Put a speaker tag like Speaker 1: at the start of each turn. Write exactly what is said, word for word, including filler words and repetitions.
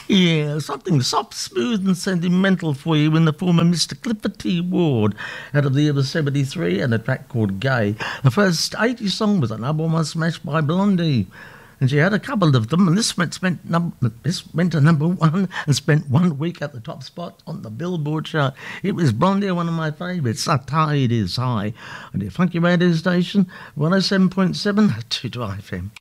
Speaker 1: Yeah, something soft, smooth and sentimental for you in the form of Mister Clifford T. Ward out of the year of seventy-three and a track called Gay. The first eighties song was an album one smashed by Blondie. And she had a couple of them, and this went, spent num- this went to number one and spent one week at the top spot on the Billboard chart. It was Blondie, one of my favourites. The Tide is High. On your funky radio station, one oh seven point seven, two two F M.